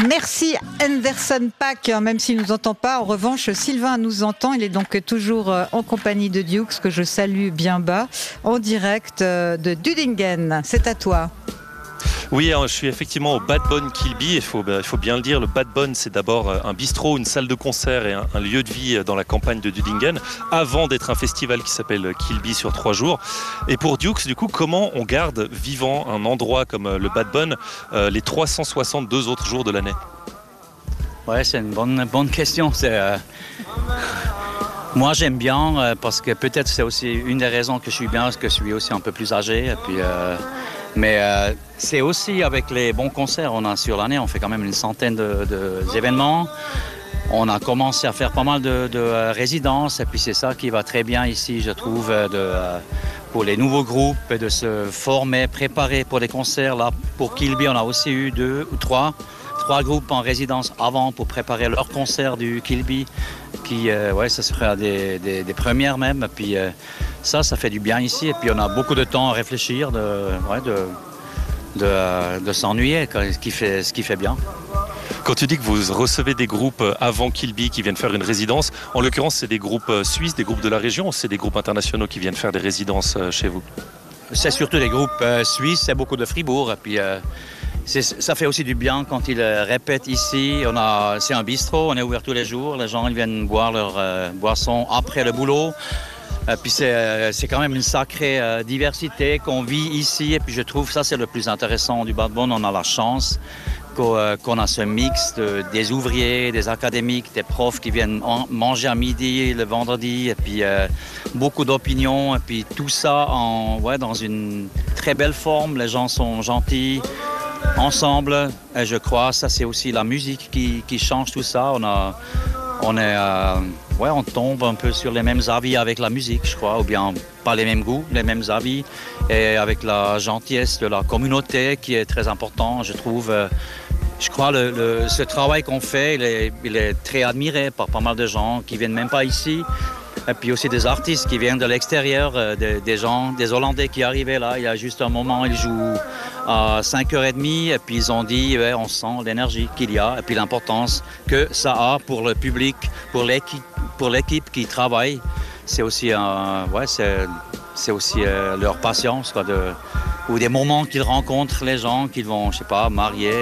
Merci Anderson .Paak, même s'il ne nous entend pas. En revanche, Sylvain nous entend. Il est donc toujours en compagnie de Dukes, que je salue bien bas, en direct de Dudingen. C'est à toi. Oui, je suis effectivement au Bad Bone Kilby. Il faut bien le dire, le Bad Bone, c'est d'abord un bistrot, une salle de concert et un lieu de vie dans la campagne de Dudingen, avant d'être un festival qui s'appelle Kilby sur 3 jours. Et pour Dukes, du coup, comment on garde vivant un endroit comme le Bad Bone les 362 autres jours de l'année ? Ouais, c'est une bonne question. Moi, j'aime bien parce que peut-être c'est aussi une des raisons que je suis bien, parce que je suis aussi un peu plus âgé. Et puis, mais c'est aussi avec les bons concerts. On a sur l'année, on fait quand même une centaine d'événements. On a commencé à faire pas mal de résidences. Et puis c'est ça qui va très bien ici, je trouve, pour les nouveaux groupes, et de se former, préparer pour les concerts. Là, pour Kilby, on a aussi eu 2 ou 3 groupes en résidence avant pour préparer leur concert du Kilby, qui, ça sera des premières même. Et puis ça fait du bien ici. Et puis on a beaucoup de temps à réfléchir, de s'ennuyer, ce qui fait bien. Quand tu dis que vous recevez des groupes avant Kilby qui viennent faire une résidence, en l'occurrence, c'est des groupes suisses, des groupes de la région, ou c'est des groupes internationaux qui viennent faire des résidences chez vous ? C'est surtout des groupes suisses, c'est beaucoup de Fribourg. Et puis ça fait aussi du bien quand ils répètent ici. C'est un bistrot, on est ouvert tous les jours. Les gens ils viennent boire leur boisson après le boulot. Puis c'est quand même une sacrée diversité qu'on vit ici. Et puis je trouve ça c'est le plus intéressant du Bad Bone. On a la chance qu'on a ce mix des ouvriers, des académiques, des profs qui viennent manger à midi le vendredi. Et puis beaucoup d'opinions. Et puis tout ça dans une très belle forme. Les gens sont gentils. Ensemble, et je crois, ça c'est aussi la musique qui change tout ça. On tombe un peu sur les mêmes avis avec la musique, je crois, ou bien pas les mêmes goûts, les mêmes avis, et avec la gentillesse de la communauté qui est très important, je trouve. Je crois ce travail qu'on fait, il est très admiré par pas mal de gens qui viennent même pas ici. Et puis aussi des artistes qui viennent de l'extérieur, des gens, des Hollandais qui arrivaient là. Il y a juste un moment, ils jouent à 5h30 et puis ils ont dit, on sent l'énergie qu'il y a et puis l'importance que ça a pour le public, pour l'équipe qui travaille. C'est aussi, c'est aussi leur patience, ou des moments qu'ils rencontrent les gens qu'ils vont, je sais pas, marier,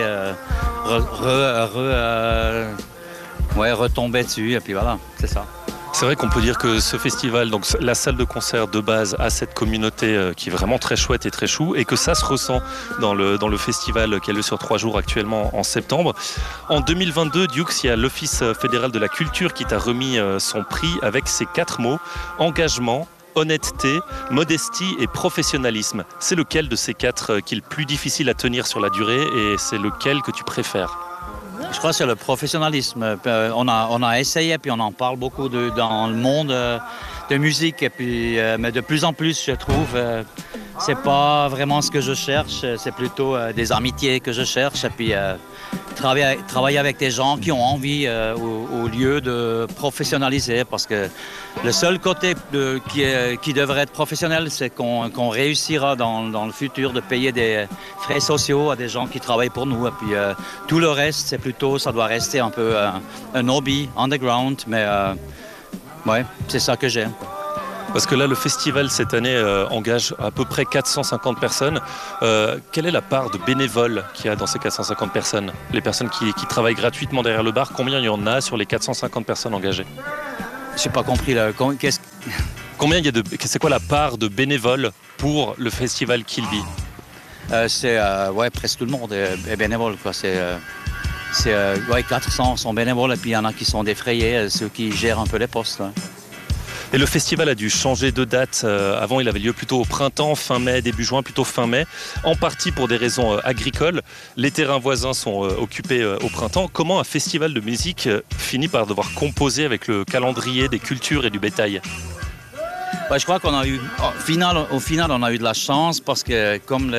retomber dessus et puis voilà, c'est ça. C'est vrai qu'on peut dire que ce festival, donc la salle de concert de base, a cette communauté qui est vraiment très chouette et très chou, et que ça se ressent dans le festival qui a lieu sur 3 jours actuellement en septembre. En 2022, Dukes, il y a l'Office fédéral de la culture qui t'a remis son prix avec ces 4 mots: engagement, honnêteté, modestie et professionnalisme. C'est lequel de ces 4 qui est le plus difficile à tenir sur la durée, et c'est lequel que tu préfères ? Je crois que c'est le professionnalisme. On a essayé, puis on en parle beaucoup dans le monde de musique, et puis, mais de plus en plus, je trouve, c'est pas vraiment ce que je cherche, c'est plutôt des amitiés que je cherche, et puis travailler avec des gens qui ont envie au lieu de professionnaliser, parce que le seul côté qui devrait être professionnel, c'est qu'on réussira dans le futur de payer des frais sociaux à des gens qui travaillent pour nous. Et puis tout le reste, c'est plutôt, ça doit rester un peu un hobby, underground, mais c'est ça que j'aime. Parce que là, le festival, cette année, engage à peu près 450 personnes. Quelle est la part de bénévoles qu'il y a dans ces 450 personnes ? Les personnes qui travaillent gratuitement derrière le bar, combien il y en a sur les 450 personnes engagées ? Je n'ai pas compris. C'est quoi la part de bénévoles pour le festival Kilby ? C'est presque tout le monde est bénévole, quoi. C'est 400 sont bénévoles, et puis il y en a qui sont défrayés, ceux qui gèrent un peu les postes. Hein. Et le festival a dû changer de date. Avant, il avait lieu plutôt au printemps, fin mai, début juin, plutôt fin mai, en partie pour des raisons agricoles. Les terrains voisins sont occupés au printemps. Comment un festival de musique finit par devoir composer avec le calendrier des cultures et du bétail ? Je crois qu'on a eu, au final, on a eu de la chance, parce que comme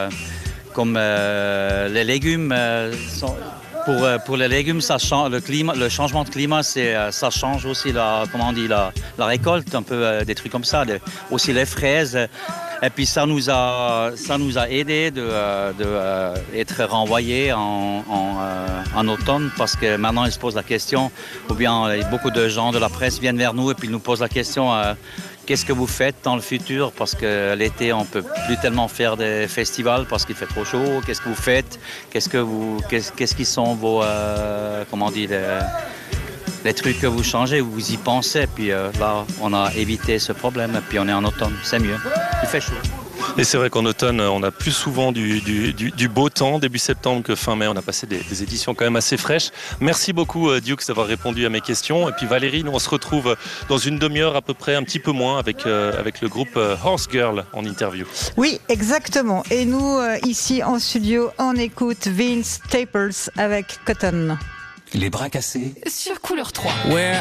les légumes pour les légumes, ça change, le changement de climat, ça change aussi la récolte, un peu des trucs comme ça. Aussi les fraises. Et puis ça nous a aidé de être renvoyés en automne, parce que maintenant ils se posent la question, ou bien beaucoup de gens de la presse viennent vers nous et puis ils nous posent la question qu'est-ce que vous faites dans le futur, parce que l'été on peut plus tellement faire des festivals parce qu'il fait trop chaud. Qu'est-ce que vous faites, qu'est-ce qui sont vos les trucs que vous changez, vous y pensez. Puis là on a évité ce problème, et puis on est en automne, c'est mieux, il fait chaud. Et c'est vrai qu'en automne, on a plus souvent du beau temps, début septembre que fin mai. On a passé des éditions quand même assez fraîches. Merci beaucoup, Dukes, d'avoir répondu à mes questions. Et puis Valérie, nous on se retrouve dans une demi-heure à peu près, un petit peu moins, avec le groupe Horse Girl en interview. Oui, exactement. Et nous, ici en studio, on écoute Vince Staples avec Cotton. Les bras cassés sur Couleur 3. Where